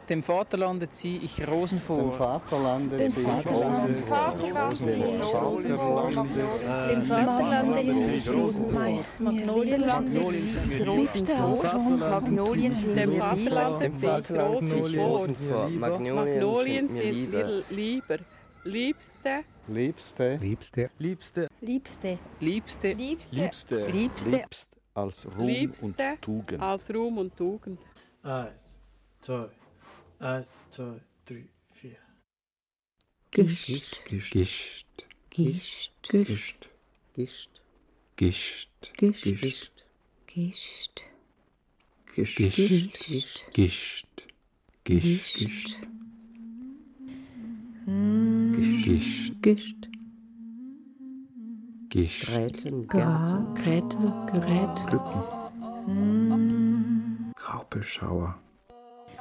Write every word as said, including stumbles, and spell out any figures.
Dem Vaterlande ziehe ich Rosen Dem vor. Vaterlande Dem ziehe ich Vaterlande Rosen ziehe ich Rosen vor. Dem Vaterlande ziehe ich Rosen vor. Magnolienlande ziehe ich Rosen vor. Magnolien sind Dem mir Vaterlande lieber. ziehe ich Rosen vor. Magnolien sind mir lieber. Liebste, Liebste, Liebste, Liebste, Liebste. Liebste, Liebste, Liebste. liebst als Ruhm Liebste und Tugend. als Ruhm und Tugend. Eins, zwei, eins, zwei, drei, vier. Gischt. Gischt, Gischt. Gischt, Gischt. Gischt, Gischt. Gischt, Gischt. Gischt, Gischt. Gischt, Gischt, Gischt. Gischt, Gischt. Gischt, Gräten, Gra- Gärten. Gräte, Gerät. Glücken, Graupelschauer,